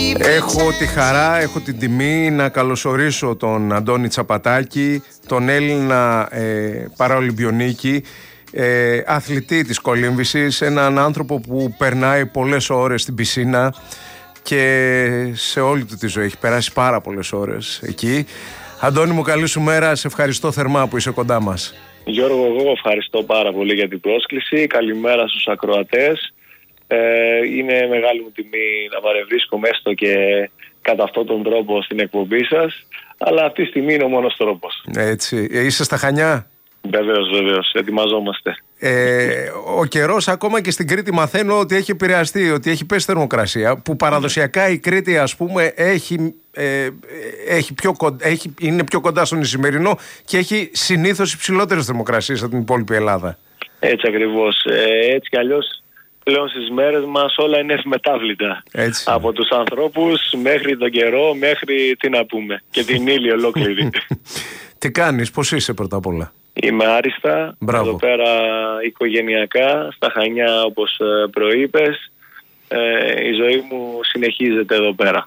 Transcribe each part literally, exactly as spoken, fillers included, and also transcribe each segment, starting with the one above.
Έχω τη χαρά, έχω την τιμή να καλωσορίσω τον Αντώνη Τσαπατάκη, τον Έλληνα ε, παραολυμπιονίκη, ε, αθλητή της κολύμβησης, έναν άνθρωπο που περνάει πολλές ώρες στην πισίνα και σε όλη του τη ζωή έχει περάσει πάρα πολλές ώρες εκεί. Αντώνη μου, καλή σου μέρα, σε ευχαριστώ θερμά που είσαι κοντά μας. Γιώργο, εγώ ευχαριστώ πάρα πολύ για την πρόσκληση. Καλημέρα στους ακροατές. Ε, είναι μεγάλη μου τιμή να παρευρίσκομαι έστω και κατά αυτόν τον τρόπο στην εκπομπή σας. Αλλά αυτή τη στιγμή είναι ο μόνος τρόπος. Έτσι. Ε, είσαι στα Χανιά? Βεβαίως, βεβαίως. Ετοιμαζόμαστε. Ε, ο καιρός ακόμα και στην Κρήτη μαθαίνω ότι έχει επηρεαστεί, ότι έχει πέσει θερμοκρασία, που παραδοσιακά η Κρήτη, ας πούμε, έχει, ε, έχει πιο κοντά, έχει, είναι πιο κοντά στον Ισημερινό και έχει συνήθως υψηλότερες θερμοκρασίες από την υπόλοιπη Ελλάδα. Έτσι ακριβώς. Ε, έτσι κι αλλιώς πλέον στις μέρες μας όλα είναι ευμετάβλητα. Έτσι. Από τους ανθρώπους μέχρι τον καιρό, μέχρι τι να πούμε, και την ύλη ολόκληρη. Τι κάνεις, πώς είσαι πρώτα απ' όλα? Είμαι άριστα. Μπράβο. Εδώ πέρα οικογενειακά, στα Χανιά όπως προείπες. Ε, η ζωή μου συνεχίζεται εδώ πέρα.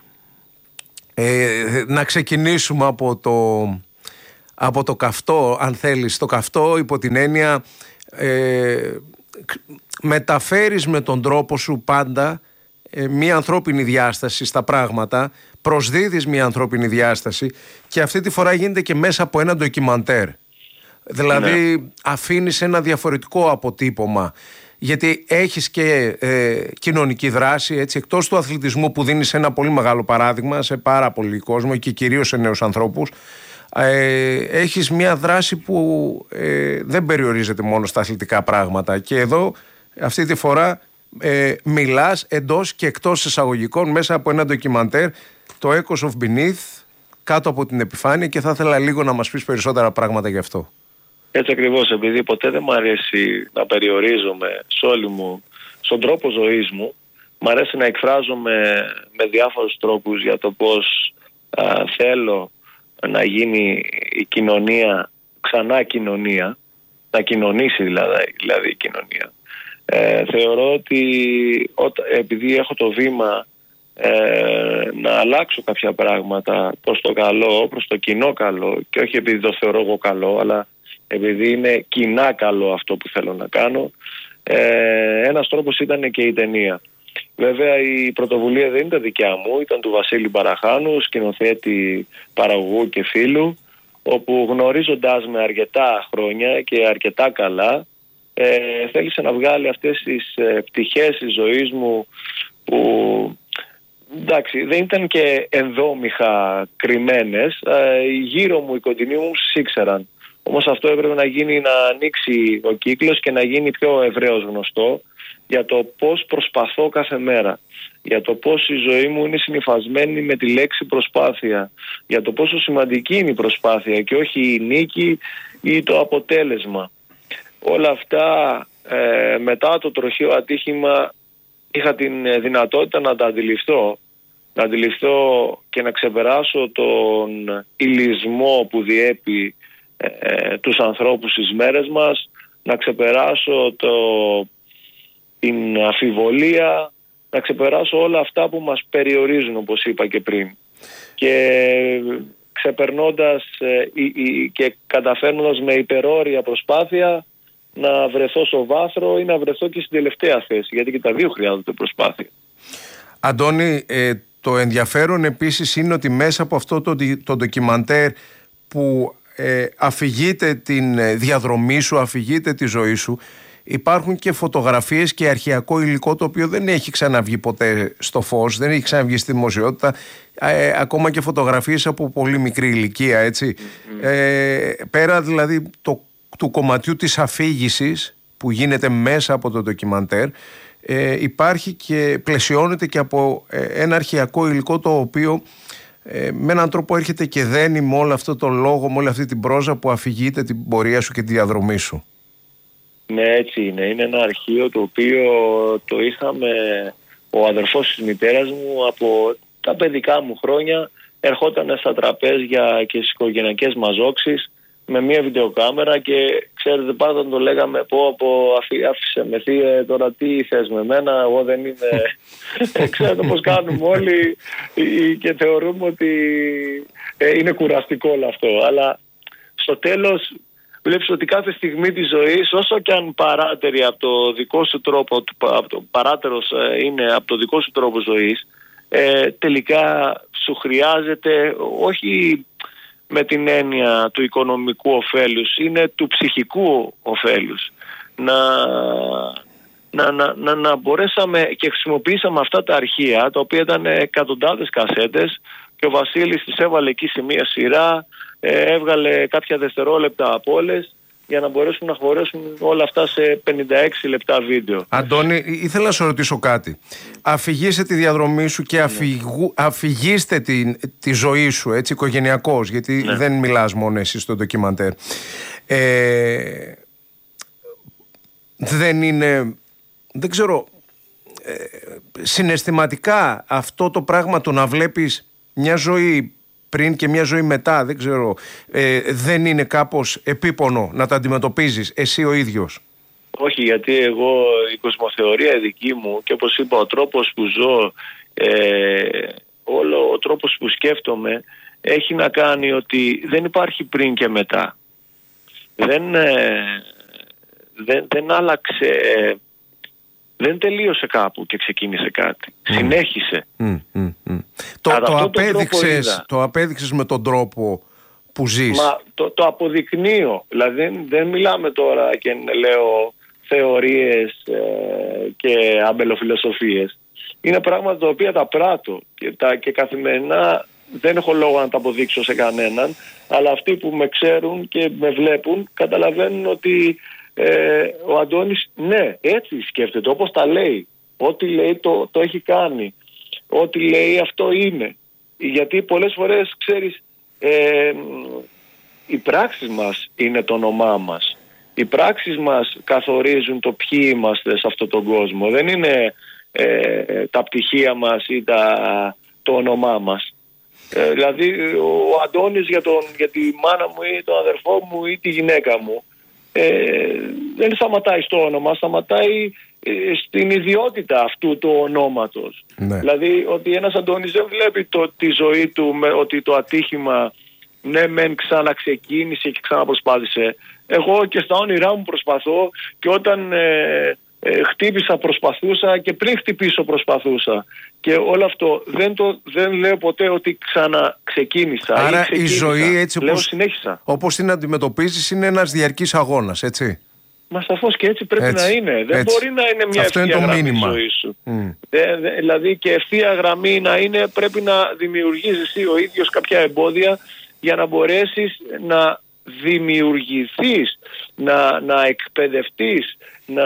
Ε, να ξεκινήσουμε από το, από το καυτό, αν θέλεις. Το καυτό υπό την έννοια ε, μεταφέρεις με τον τρόπο σου πάντα ε, μία ανθρώπινη διάσταση στα πράγματα, προσδίδεις μία ανθρώπινη διάσταση και αυτή τη φορά γίνεται και μέσα από ένα ντοκιμαντέρ. Δηλαδή ναι. αφήνεις ένα διαφορετικό αποτύπωμα, γιατί έχεις και ε, κοινωνική δράση, έτσι, εκτός του αθλητισμού που δίνεις ένα πολύ μεγάλο παράδειγμα σε πάρα πολύ κόσμο και κυρίως σε νέους ανθρώπους. Ε, έχεις μια δράση που ε, δεν περιορίζεται μόνο στα αθλητικά πράγματα και εδώ αυτή τη φορά ε, μιλάς εντός και εκτός εισαγωγικών μέσα από ένα ντοκιμαντέρ, το Echoes of Beneath, κάτω από την επιφάνεια, και θα ήθελα λίγο να μας πεις περισσότερα πράγματα γι' αυτό. Έτσι ακριβώς, επειδή ποτέ δεν μου αρέσει να περιορίζομαι σε όλη μου, στον τρόπο ζωής μου, μου αρέσει να εκφράζομαι με διάφορους τρόπους για το πώς α, θέλω να γίνει η κοινωνία ξανά κοινωνία, να κοινωνήσει δηλαδή, δηλαδή η κοινωνία. Ε, θεωρώ ότι ό, επειδή έχω το βήμα ε, να αλλάξω κάποια πράγματα προς το καλό, προς το κοινό καλό, και όχι επειδή το θεωρώ εγώ καλό, αλλά επειδή είναι κοινά καλό αυτό που θέλω να κάνω, ε, ένας τρόπος ήταν και η ταινία. Βέβαια η πρωτοβουλία δεν ήταν δικιά μου, ήταν του Βασίλη Μπαραχάνου, σκηνοθέτη, παραγωγού και φίλου, όπου γνωρίζοντάς με αρκετά χρόνια και αρκετά καλά, ε, θέλησε να βγάλει αυτές τις ε, πτυχές της ζωής μου που, εντάξει, δεν ήταν και ενδόμηχα κρυμμένες, ε, γύρω μου οι κοντινοί μου ήξεραν. Όμως αυτό έπρεπε να γίνει, να ανοίξει ο κύκλος και να γίνει πιο ευρέως γνωστό για το πώς προσπαθώ κάθε μέρα, για το πώς η ζωή μου είναι συνυφασμένη με τη λέξη προσπάθεια, για το πόσο σημαντική είναι η προσπάθεια και όχι η νίκη ή το αποτέλεσμα. Όλα αυτά ε, μετά το τροχαίο ατύχημα είχα την δυνατότητα να τα αντιληφθώ, να αντιληφθώ και να ξεπεράσω τον υλισμό που διέπει ε, τους ανθρώπους στις μέρες μας, να ξεπεράσω το, την αφιβολία, να ξεπεράσω όλα αυτά που μας περιορίζουν, όπως είπα και πριν. Και ξεπερνώντας ε, και καταφέρνοντας με υπερόρια προσπάθεια να βρεθώ στο βάθρο ή να βρεθώ και στην τελευταία θέση, γιατί και τα δύο χρειάζονται προσπάθεια. Αντώνη, ε, το ενδιαφέρον επίσης είναι ότι μέσα από αυτό το, το ντοκιμαντέρ που ε, αφηγείται την διαδρομή σου, αφηγείται τη ζωή σου, υπάρχουν και φωτογραφίες και αρχαιακό υλικό το οποίο δεν έχει ξαναβγεί ποτέ στο φως, δεν έχει ξαναβγεί στη δημοσιότητα, ε, ακόμα και φωτογραφίες από πολύ μικρή ηλικία, έτσι. Mm-hmm. Ε, πέρα δηλαδή το, του κομματιού της αφήγησης που γίνεται μέσα από το ντοκιμαντέρ, ε, υπάρχει και πλαισιώνεται και από ε, ένα αρχαιακό υλικό το οποίο ε, με έναν τρόπο έρχεται και δένει με όλο αυτό το λόγο, με όλη αυτή την πρόζα που αφηγείται την πορεία σου και τη διαδρομή σου. Ναι, έτσι είναι. Είναι ένα αρχείο το οποίο το είχαμε, ο αδερφός της μητέρας μου από τα παιδικά μου χρόνια ερχόταν στα τραπέζια και στις οικογενειακές μαζόξεις με μία βιντεοκάμερα και ξέρετε πάντα το λέγαμε πω πω άφησε με θύε, τώρα τι θες με μένα, εγώ δεν είμαι ξέρετε πως κάνουμε όλοι και θεωρούμε ότι είναι κουραστικό όλο αυτό, αλλά στο τέλος βλέπεις ότι κάθε στιγμή της ζωής, όσο και αν παράτερη από το δικό σου τρόπο, από το παράτερος είναι από το δικό σου τρόπο ζωής, ε, τελικά σου χρειάζεται όχι με την έννοια του οικονομικού ωφέλους, είναι του ψυχικού ωφέλους. Να, να, να, να, να μπορέσαμε και χρησιμοποιήσαμε αυτά τα αρχεία, τα οποία ήταν εκατοντάδες κασέτες και ο Βασίλης τις έβαλε εκεί σε μία σειρά, ε, έβγαλε κάποια δευτερόλεπτα από όλες για να μπορέσουν να χωρέσουν όλα αυτά σε πενήντα έξι λεπτά βίντεο. Αντώνη, ήθελα να σου ρωτήσω κάτι. Αφηγήστε τη διαδρομή σου και αφηγού, αφηγήστε τη, τη ζωή σου, έτσι, οικογενειακώς, γιατί ναι. δεν μιλάς μόνο εσύ στο ντοκιμαντέρ. Ε, δεν είναι, δεν ξέρω, ε, συναισθηματικά αυτό το πράγμα το να βλέπεις μια ζωή πριν και μια ζωή μετά, δεν ξέρω, ε, δεν είναι κάπως επίπονο να τα αντιμετωπίζεις εσύ ο ίδιος? Όχι, γιατί εγώ η κοσμοθεωρία δική μου και όπως είπα ο τρόπος που ζω, ε, όλο ο τρόπος που σκέφτομαι έχει να κάνει ότι δεν υπάρχει πριν και μετά. Δεν, ε, δεν, δεν άλλαξε, ε, δεν τελείωσε κάπου και ξεκίνησε κάτι. Mm. Συνέχισε. Mm, mm, mm. Το, το, απέδειξες, το απέδειξες με τον τρόπο που ζεις. Μα το, το αποδεικνύω. Δηλαδή δεν, δεν μιλάμε τώρα και λέω θεωρίες ε, και αμπελοφιλοσοφίες. Είναι πράγματα τα οποία τα πράττω και, τα, και καθημερινά δεν έχω λόγο να τα αποδείξω σε κανέναν, αλλά αυτοί που με ξέρουν και με βλέπουν καταλαβαίνουν ότι ε, ο Αντώνης ναι, έτσι σκέφτεται, όπως τα λέει. Ό,τι λέει το, το έχει κάνει. Ό,τι λέει αυτό είναι. Γιατί πολλές φορές ξέρεις ε, οι πράξεις μας είναι το όνομά μας. Οι πράξεις μας καθορίζουν το ποιοι είμαστε σε αυτόν τον κόσμο. Δεν είναι ε, τα πτυχία μας ή τα, το όνομά μας. Ε, δηλαδή ο Αντώνης για, τον, για τη μάνα μου ή τον αδερφό μου ή τη γυναίκα μου ε, δεν σταματάει στο όνομα, σταματάει ε, στην ιδιότητα αυτού του ονόματος. Ναι. Δηλαδή ότι ένας Αντώνης δεν βλέπει το, τη ζωή του με, ότι το ατύχημα ναι μεν ξαναξεκίνησε και ξαναπροσπάθησε. Εγώ και στα όνειρά μου προσπαθώ και όταν ε, ε, χτύπησα προσπαθούσα και πριν χτυπήσω προσπαθούσα. Και όλο αυτό δεν, το, δεν λέω ποτέ ότι ξαναξεκίνησα. Άρα η ζωή έτσι λέω, όπως, συνέχισα. όπως την αντιμετωπίζεις είναι ένας διαρκής αγώνας, έτσι. Μα σαφώς και έτσι πρέπει έτσι, να είναι. Δεν έτσι. μπορεί να είναι μια αυτό ευθεία είναι το γραμμή μήνυμα. ζωή σου. Mm. Δε, δε, δηλαδή και ευθεία γραμμή να είναι πρέπει να δημιουργείς εσύ ο ίδιος κάποια εμπόδια για να μπορέσεις να δημιουργηθείς, να, να εκπαιδευτείς, να...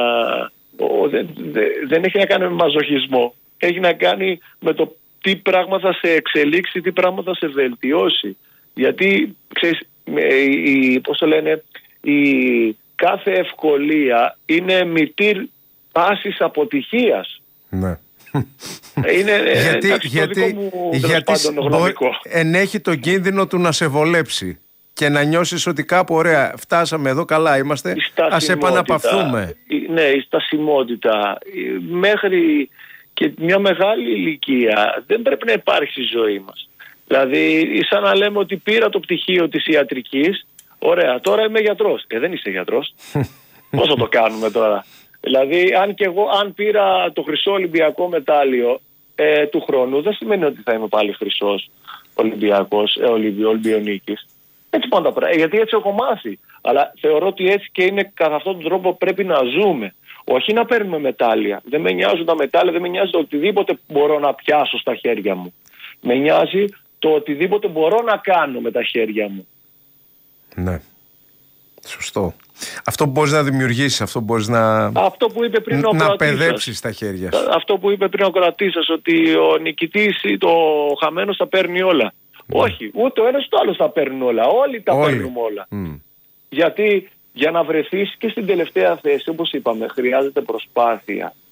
Ο, δεν, δε, δεν έχει να κάνει με μαζοχισμό. Έχει να κάνει με το τι πράγμα θα σε εξελίξει, τι πράγμα θα σε βελτιώσει. Γιατί, ξέρεις, η, πώς το λένε, η κάθε ευκολία είναι μητήρ πάσης αποτυχίας. Ναι. Είναι γιατί, εντάξει, γιατί, το δικό μου γιατί γνωμικό. ενέχει το κίνδυνο του να σε βολέψει και να νιώσεις ότι κάπου ωραία φτάσαμε εδώ, καλά είμαστε, ας επαναπαυθούμε. Ναι, η στασιμότητα μέχρι και μια μεγάλη ηλικία δεν πρέπει να υπάρχει στη ζωή μας. Δηλαδή σαν να λέμε ότι πήρα το πτυχίο της ιατρικής, ωραία, τώρα είμαι γιατρός. Ε, δεν είσαι γιατρός. Πώς θα το κάνουμε τώρα? Δηλαδή αν και εγώ αν πήρα το χρυσό Ολυμπιακό μετάλλιο ε, του χρόνου, δεν σημαίνει ότι θα είμαι πάλι χρυσός Ολυμπιακός, ε, Ολυμπιονίκης. Έτσι πάντα πράγματα, γιατί έτσι έχω μάθει. Αλλά θεωρώ ότι έτσι και είναι κατά αυτόν τον τρόπο πρέπει να ζούμε. Όχι να παίρνουμε μετάλλια. Δεν με νοιάζουν τα μετάλλια, δεν με νοιάζει το οτιδήποτε μπορώ να πιάσω στα χέρια μου. Με νοιάζει το οτιδήποτε μπορώ να κάνω με τα χέρια μου. Ναι. Σωστό. Αυτό που μπορείς να δημιουργήσεις, αυτό που μπορείς να, αυτό που είπε πριν ο να παιδέψεις τα χέρια σου. Αυτό που είπε πριν ο κρατής σας, ότι ο νικητής ή το χαμένος θα παίρνει όλα. Mm. Όχι, ούτε ο ένας ούτε ο άλλος θα παίρνουν όλα. Όλοι τα Όλοι. παίρνουμε όλα. Mm. Γιατί για να βρεθείς και στην τελευταία θέση, όπως είπαμε, χρειάζεται προσπάθεια.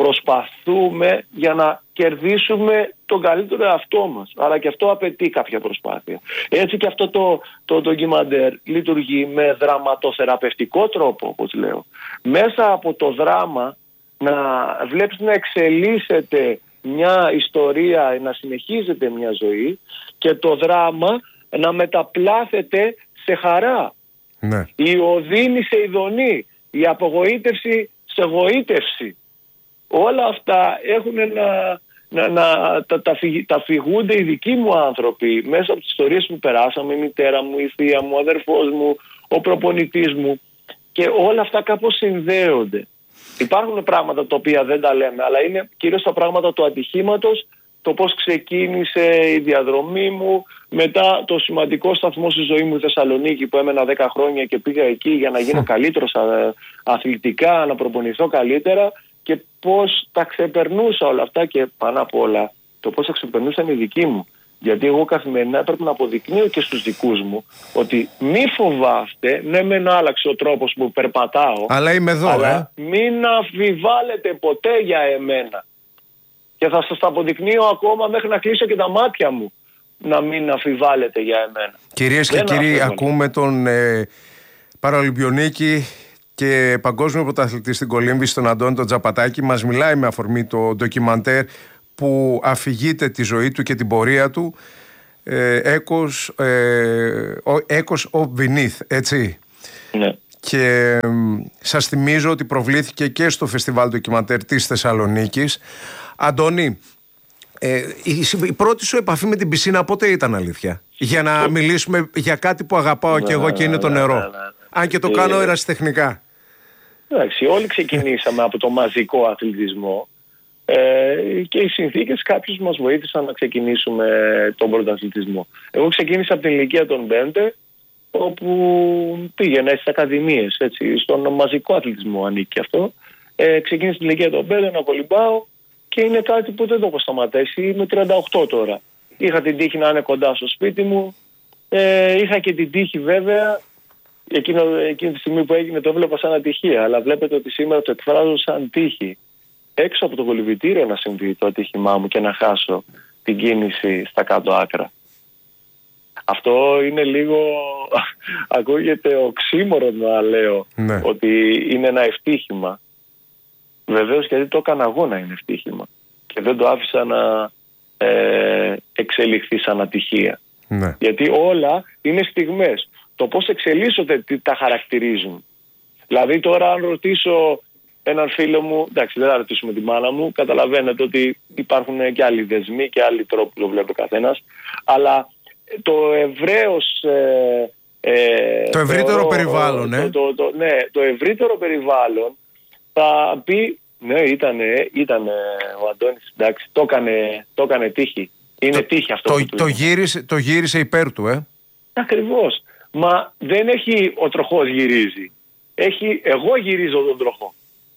Προσπαθούμε για να κερδίσουμε τον καλύτερο εαυτό μας. Αλλά και αυτό απαιτεί κάποια προσπάθεια. Έτσι και αυτό το, το ντοκιμαντέρ λειτουργεί με δραματοθεραπευτικό τρόπο, όπως λέω. Μέσα από το δράμα να βλέπεις να εξελίσσεται μια ιστορία, να συνεχίζεται μια ζωή και το δράμα να μεταπλάθεται σε χαρά. Ναι. Η οδύνη σε ειδονή, η απογοήτευση σε γοήτευση. Όλα αυτά έχουν να, να, να τα, τα, φυγ, τα φυγούνται οι δικοί μου άνθρωποι μέσα από τις ιστορίες που περάσαμε, η μητέρα μου, η θεία μου, ο αδερφός μου, ο προπονητής μου, και όλα αυτά κάπως συνδέονται. Υπάρχουν πράγματα τα οποία δεν τα λέμε, αλλά είναι κυρίως τα πράγματα του ατυχήματος, το πώς ξεκίνησε η διαδρομή μου, μετά το σημαντικό σταθμό στη ζωή μου, η Θεσσαλονίκη, που έμενα δέκα χρόνια και πήγα εκεί για να γίνω καλύτερος αθλητικά, να προπονηθώ καλύτερα, και πώς τα ξεπερνούσα όλα αυτά, και πάνω απ' όλα το πώς τα ξεπερνούσαν οι δικοί μου. Γιατί εγώ καθημερινά έπρεπε να αποδεικνύω και στους δικούς μου ότι μη φοβάστε, ναι μεν άλλαξε ο τρόπος που περπατάω, αλλά είμαι εδώ, αλλά ε. μην αμφιβάλλετε ποτέ για εμένα. Και θα σας τα αποδεικνύω ακόμα μέχρι να κλείσω και τα μάτια μου, να μην αμφιβάλλετε για εμένα. Κυρίες και κύριοι, ακούμε τον ε, Παραολυμπιονίκη και παγκόσμιο πρωταθλητή στην κολύμβηση, τον Αντώνη τον Τζαπατάκη. Μας μιλάει με αφορμή το ντοκιμαντέρ που αφηγείται τη ζωή του και την πορεία του, ε, Echoes, ε, Echoes of Beneath, έτσι. Ναι. Και ε, σας θυμίζω ότι προβλήθηκε και στο Φεστιβάλ Ντοκιμαντέρ της Θεσσαλονίκης. Αντώνη, ε, η, η πρώτη σου επαφή με την πισίνα πότε ήταν, αλήθεια? Για να μιλήσουμε για κάτι που αγαπάω και εγώ, και είναι το νερό. Αν και το κάνω ερασιτεχνικά. Εντάξει, όλοι ξεκινήσαμε από το μαζικό αθλητισμό. Ε, και οι συνθήκες κάποιους μας βοήθησαν να ξεκινήσουμε τον πρωταθλητισμό. Εγώ ξεκίνησα από την ηλικία των πέντε, όπου πήγαινα στις ακαδημίες, έτσι, στον μαζικό αθλητισμό ανήκει αυτό. Ε, ξεκίνησα στην ηλικία των πέντε να κολυμπάω, και είναι κάτι που δεν το έχω σταματήσει. Είμαι τριάντα οκτώ τώρα. Είχα την τύχη να είναι κοντά στο σπίτι μου. Ε, είχα και την τύχη, βέβαια, εκείνο, εκείνη τη στιγμή που έγινε το έβλεπα σαν ατυχία, αλλά βλέπετε ότι σήμερα το εκφράζω σαν τύχη. Έξω από το κολυμπητήριο να συμβεί το ατύχημά μου και να χάσω την κίνηση στα κάτω άκρα. Αυτό είναι λίγο, ακούγεται οξύμορο να λέω, ναι, ότι είναι ένα ευτύχημα. Βεβαίως, γιατί το έκανα εγώ να είναι ευτύχημα και δεν το άφησα να ε, εξελιχθεί σαν ατυχία. Ναι. Γιατί όλα είναι στιγμές. Το πώς εξελίσσονται, τι τα χαρακτηρίζουν. Δηλαδή τώρα αν ρωτήσω έναν φίλο μου, εντάξει, δεν θα ρωτήσουμε τη μάνα μου, καταλαβαίνετε ότι υπάρχουν και άλλοι δεσμοί και άλλοι τρόποι που το βλέπει ο καθένας, αλλά το ευρέως ε, ε, το ευρύτερο το, περιβάλλον, ε. το, το, το, ναι, το ευρύτερο περιβάλλον θα πει, ναι, ήτανε, ήτανε ο Αντώνης, εντάξει, το έκανε, το έκανε τύχη. Είναι το, τύχη αυτό. Το, το, γύρισε, το γύρισε υπέρ του, ε. Ακριβώς. Μα δεν έχει ο τροχός γυρίζει. Έχει, εγώ γυρίζω τον τροχό.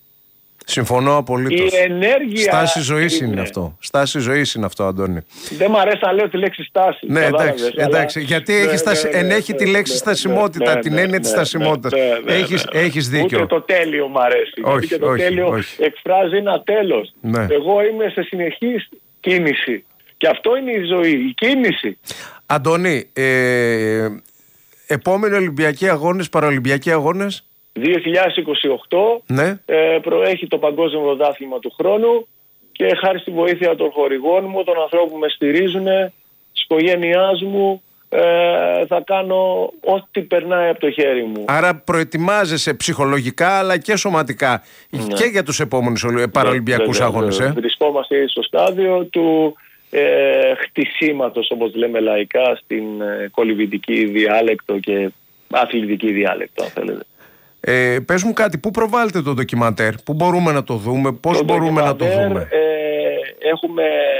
Συμφωνώ απολύτως. Η ενέργεια. Στάση ζωής είναι, είναι αυτό. Στάση ζωής είναι αυτό, Αντώνη. Δεν μου αρέσει να λέω τη λέξη στάση. Ναι, εντάξει, εντάξει. Αλλά... Γιατί ναι, έχει, σταση... ναι, ναι, ενέχει ναι, τη λέξη ναι, στασιμότητα, ναι, την έννοια ναι, της ναι, στασιμότητας. Ναι, ναι, ναι, έχεις, ναι, ναι. έχεις δίκιο. Ούτε το τέλειο μου αρέσει. Όχι, και το όχι, τέλειο όχι. εκφράζει ένα τέλος. Ναι. Εγώ είμαι σε συνεχής κίνηση. Και αυτό είναι η ζωή, η κίνηση. Αντώνη, ε, επόμενοι Ολυμπιακοί αγώνες, Παραολυμπιακοί αγώνες. δύο χιλιάδες είκοσι οκτώ, ναι. ε, προέχει το Παγκόσμιο Πρωτάθλημα του χρόνου, και χάρη στη βοήθεια των χορηγών μου, των ανθρώπων που με στηρίζουν, της οικογένειάς μου, ε, θα κάνω ό,τι περνάει από το χέρι μου. Άρα προετοιμάζεσαι ψυχολογικά αλλά και σωματικά, ναι, και για τους επόμενους Παραολυμπιακούς ναι, αγώνες. Ε. Βρισκόμαστε στο στάδιο του ε, χτισήματος, όπως λέμε λαϊκά, στην ε, κολυμβητική διάλεκτο και αθλητική διάλεκτο, αν θέλετε. Ε, πες μου κάτι, πού προβάλλεται το ντοκιμαντέρ, πού μπορούμε να το δούμε, πώς το μπορούμε να το δούμε? Ε, έχουμε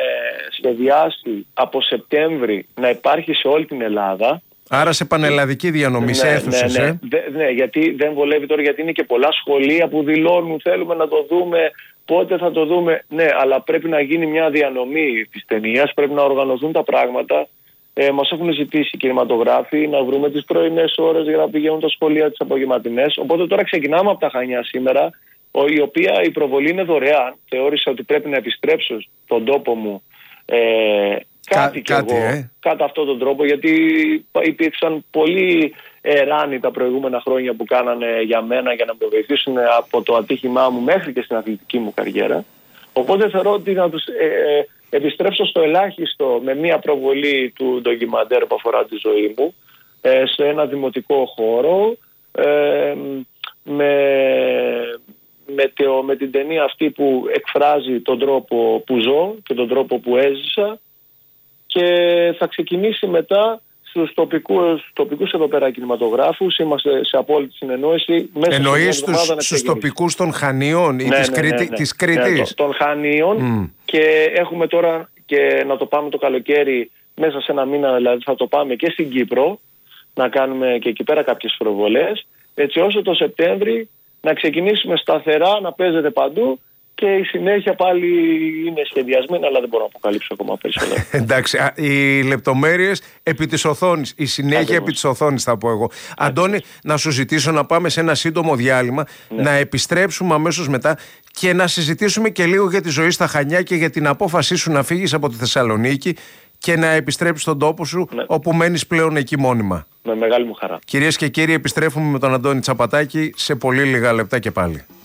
σχεδιάσει από Σεπτέμβρη να υπάρχει σε όλη την Ελλάδα. Άρα σε πανελλαδική διανομή, ναι, σε αίθουσες, ναι, ναι. Ε? Δε, ναι, γιατί δεν βολεύει τώρα, γιατί είναι και πολλά σχολεία που δηλώνουν θέλουμε να το δούμε, πότε θα το δούμε. Ναι, αλλά πρέπει να γίνει μια διανομή της ταινίας, πρέπει να οργανωθούν τα πράγματα. Ε, μας έχουν ζητήσει οι κινηματογράφοι να βρούμε τις πρωινές ώρες για να πηγαίνουν τα σχολεία τις απογευματινές. Οπότε τώρα ξεκινάμε από τα Χανιά σήμερα η οποία η προβολή είναι δωρεάν. Θεώρησα ότι πρέπει να επιστρέψω στον τόπο μου ε, κάτι κι εγώ ε. κατά αυτόν τον τρόπο, γιατί υπήρξαν πολλοί εράνοι τα προηγούμενα χρόνια που κάνανε για μένα για να με βοηθήσουν από το ατύχημά μου μέχρι και στην αθλητική μου καριέρα. Οπότε θεωρώ ότι να τους ε, επιστρέψω στο ελάχιστο με μια προβολή του ντοκιμαντέρ που αφορά τη ζωή μου ε, σε ένα δημοτικό χώρο ε, με, με, το, με την ταινία αυτή που εκφράζει τον τρόπο που ζω και τον τρόπο που έζησα, και θα ξεκινήσει μετά στους τοπικούς, τοπικούς εδώ πέρα κινηματογράφους. Είμαστε σε απόλυτη συνεννόηση. Εννοείς στους, στους τοπικούς των Χανίων ή ναι, της, ναι, Κρήτη, ναι, ναι. της Κρήτης? Ναι, των Χανίων mm. και έχουμε τώρα και να το πάμε το καλοκαίρι, μέσα σε ένα μήνα δηλαδή θα το πάμε και στην Κύπρο, να κάνουμε και εκεί πέρα κάποιες προβολές, έτσι ώστε το Σεπτέμβρη να ξεκινήσουμε σταθερά, να παίζετε παντού. Και η συνέχεια πάλι είναι σχεδιασμένη, αλλά δεν μπορώ να αποκαλύψω ακόμα περισσότερο. Εντάξει, οι λεπτομέρειες επί της οθόνης, η συνέχεια Ακριβώς. επί της οθόνης θα πω εγώ. Ακριβώς. Αντώνη, να σου ζητήσω να πάμε σε ένα σύντομο διάλειμμα, ναι. να επιστρέψουμε αμέσως μετά και να συζητήσουμε και λίγο για τη ζωή στα Χανιά και για την απόφασή σου να φύγεις από τη Θεσσαλονίκη και να επιστρέψεις στον τόπο σου, ναι. όπου μένεις πλέον εκεί μόνιμα. Με μεγάλη μου χαρά. Κυρίες και κύριοι, επιστρέφουμε με τον Αντώνη Τσαπατάκη σε πολύ λίγα λεπτά και πάλι.